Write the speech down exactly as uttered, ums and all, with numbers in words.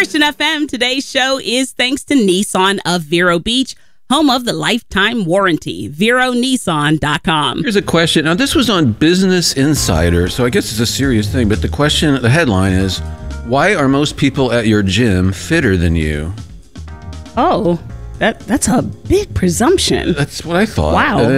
Christian F M. Today's show is thanks to Nissan of Vero Beach, home of the lifetime warranty. Vero Nissan dot com. Here's a question. Now, this was on Business Insider, so I guess it's a serious thing. But the question, the headline is, why are most people at your gym fitter than you? Oh, that that's a big presumption. That's what I thought. Wow.